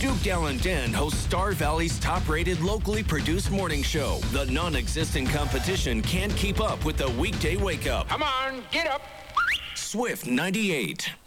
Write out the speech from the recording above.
Duke Gallantan hosts Star Valley's top-rated, locally produced morning show. The non-existent competition can't keep up with the weekday wake-up. Come on, get up. Swift 98.